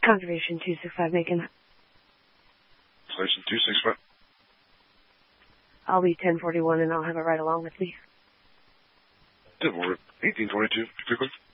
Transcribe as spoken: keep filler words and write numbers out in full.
Conservation two six five Macon. Conservation two six five. I'll be ten forty-one and I'll have it right along with me. eighteen twenty-two, quickly.